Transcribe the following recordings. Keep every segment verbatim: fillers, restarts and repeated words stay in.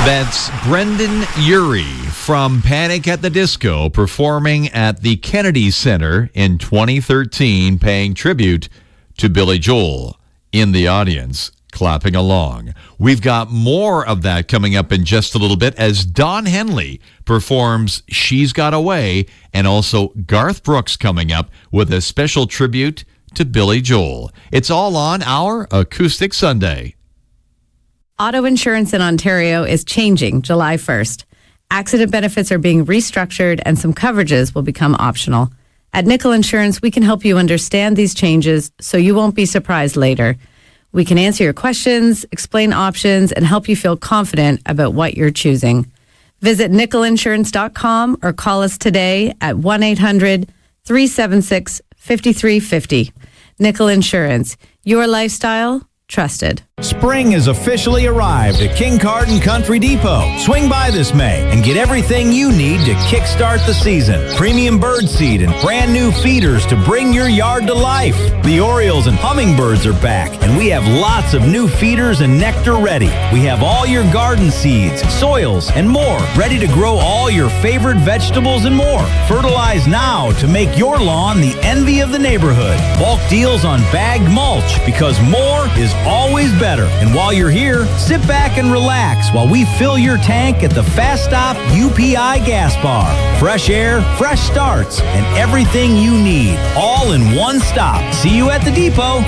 That's Brendan Urie from Panic at the Disco performing at the Kennedy Center in twenty thirteen, paying tribute to Billy Joel. In the audience, clapping along. We've got more of that coming up in just a little bit as Don Henley performs She's Got Away, and also Garth Brooks coming up with a special tribute to Billy Joel. It's all on our Acoustic Sunday. Auto insurance in Ontario is changing July first. Accident benefits are being restructured and some coverages will become optional. At Nickel Insurance, we can help you understand these changes so you won't be surprised later. We can answer your questions, explain options, and help you feel confident about what you're choosing. Visit nickel insurance dot com or call us today at one eight hundred three seven six five three five zero. Nickel Insurance, your lifestyle, trusted. Spring has officially arrived at King Cardin Country Depot. Swing by this May and get everything you need to kickstart the season. Premium bird seed and brand new feeders to bring your yard to life. The Orioles and hummingbirds are back, and we have lots of new feeders and nectar ready. We have all your garden seeds, soils, and more ready to grow all your favorite vegetables and more. Fertilize now to make your lawn the envy of the neighborhood. Bulk deals on bagged mulch, because more is always better. And while you're here, sit back and relax while we fill your tank at the Fast Stop U P I gas bar. Fresh air, fresh starts, and everything you need, all in one stop. See you at the depot.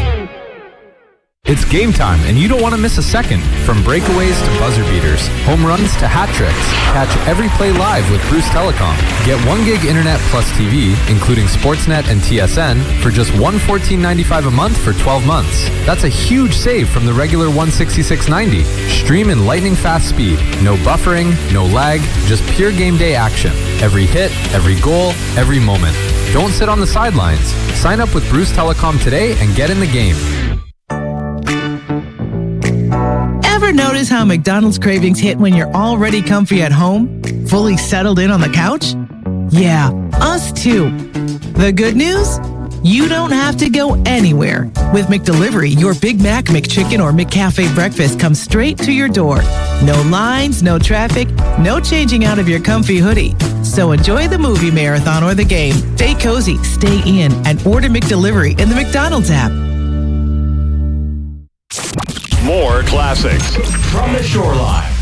It's game time, and you don't want to miss a second. From breakaways to buzzer beaters, home runs to hat tricks, catch every play live with Bruce Telecom. Get one gig internet plus T V, including Sportsnet and T S N, for just one hundred fourteen dollars and ninety-five cents a month for twelve months. That's a huge save from the regular one hundred sixty-six dollars and ninety cents. Stream in lightning fast speed. No buffering, no lag, just pure game day action. Every hit, every goal, every moment. Don't sit on the sidelines. Sign up with Bruce Telecom today and get in the game. Ever notice how McDonald's cravings hit when you're already comfy at home? Fully settled in on the couch? Yeah, us too. The good news? You don't have to go anywhere. With McDelivery, your Big Mac, McChicken, or McCafe breakfast comes straight to your door. No lines, no traffic, no changing out of your comfy hoodie. So enjoy the movie marathon or the game. Stay cozy, stay in, and order McDelivery in the McDonald's app. More classics from the Shoreline.